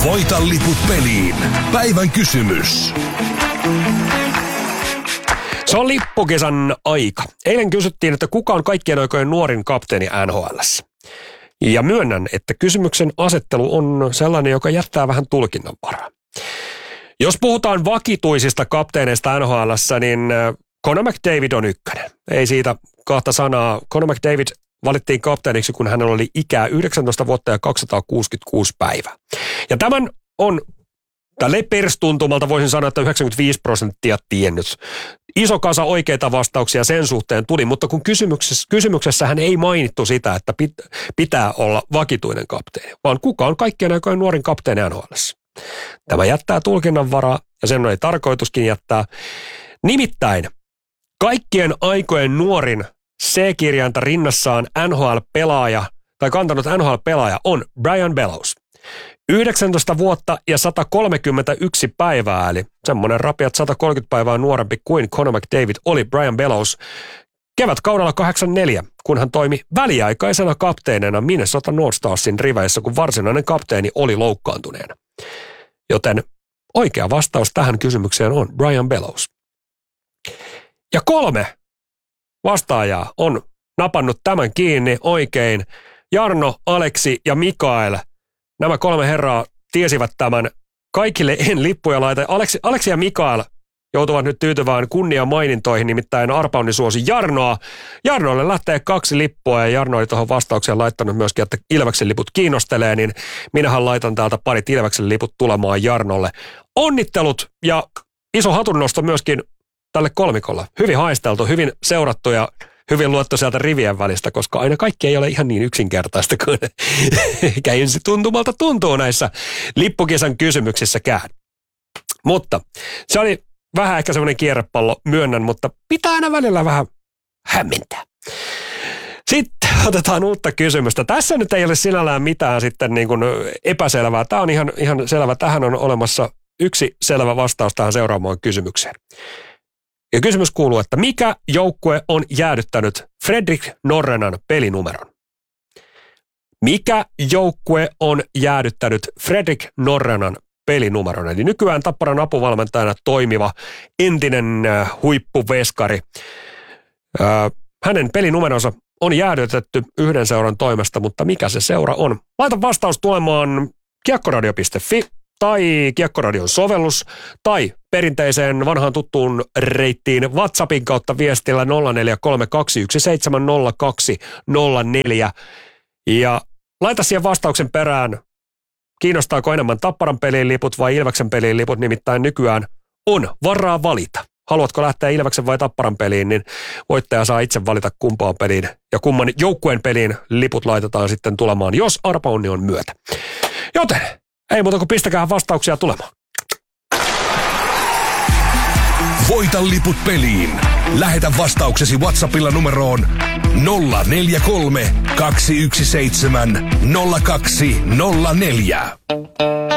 Voita liput peliin. Päivän kysymys. Se on lippukisan aika. Eilen kysyttiin, että kuka on kaikkien aikojen nuorin kapteeni NHL:ssä. Ja myönnän, että kysymyksen asettelu on sellainen, joka jättää vähän tulkinnanvaraa. Jos puhutaan vakituisista kapteeneista NHL:ssä, niin Connor McDavid on ykkönen. Ei siitä kahta sanaa. Connor McDavid valittiin kapteeniksi, kun hänellä oli ikää 19 vuotta ja 266 päivää. Ja tämän on tälle perstuntumalta voisin sanoa, että 95% tiennyt. Iso kasa oikeita vastauksia sen suhteen tuli, mutta kun kysymyksessä hän ei mainittu sitä, että pitää olla vakituinen kapteeni, vaan kuka on kaikkien aikojen nuorin kapteeni NHL:ssä. Tämä jättää tulkinnanvaraa ja sen ei tarkoituskin jättää. Nimittäin kaikkien aikojen nuorin C-kirjainta rinnassaan NHL-pelaaja tai kantanut NHL-pelaaja on Brian Bellows. 19 vuotta ja 131 päivää, eli semmoinen rapiat 130 päivää nuorempi kuin Connor McDavid oli Brian Bellows kevätkaudella 84, kun hän toimi väliaikaisena kapteenina Minnesota North Starsin riveissä, kun varsinainen kapteeni oli loukkaantuneena. Joten oikea vastaus tähän kysymykseen on Brian Bellows. Ja 3 vastaajaa on napannut tämän kiinni oikein. Jarno, Aleksi ja Mikael. Nämä 3 herraa tiesivät tämän. Kaikille en lippuja laita. Aleksi ja Mikael joutuvat nyt tyytyvään kunniamainintoihin, nimittäin Arpauni suosi Jarnoa. Jarnolle lähtee 2 lippua ja Jarno oli tuohon vastaukseen laittanut myöskin, että Ilveksen liput kiinnostelee, niin minähän laitan täältä parit Ilveksen liput tulemaan Jarnolle. Onnittelut ja iso hatunnosto myöskin tälle kolmikolle. Hyvin haisteltu, hyvin seurattu ja hyvin luettu sieltä rivien välistä, koska aina kaikki ei ole ihan niin yksinkertaista kuin eikä ensi tuntumalta tuntuu näissä lippukisan kysymyksissäkään. Mutta se oli vähän ehkä semmoinen kierrepallo, myönnän, mutta pitää aina välillä vähän hämmentää. Sitten otetaan uutta kysymystä. Tässä nyt ei ole sinällään mitään sitten niin kuin epäselvää. Tämä on ihan selvä. Tähän on olemassa yksi selvä vastaus tähän seuraavaan kysymykseen. Ja kysymys kuuluu, että mikä joukkue on jäädyttänyt Fredrik Norrenan pelinumeron? Mikä joukkue on jäädyttänyt Fredrik Norrenan pelinumeron? Eli nykyään Tapparan apuvalmentajana toimiva entinen huippuveskari. Hänen pelinumeronsa on jäädytetty yhden seuran toimesta, mutta mikä se seura on? Laita vastaus tulemaan kiekkoradio.fi tai Kiekkoradion sovellus tai perinteiseen vanhaan tuttuun reittiin WhatsAppin kautta viestillä 0432170204 ja laita siihen vastauksen perään, kiinnostaako enemmän Tapparan peliin liput vai Ilveksen peliin liput, nimittäin nykyään on varaa valita. Haluatko lähteä Ilveksen vai Tapparan peliin, niin voittaja saa itse valita kumpaan peliin ja kumman joukkueen peliin liput laitetaan sitten tulemaan, jos arpaonni on myötä. Joten ei muuta kuin pistäkää vastauksia tulemaan. Voita liput peliin. Lähetä vastauksesi WhatsAppilla numeroon 043 217 0204.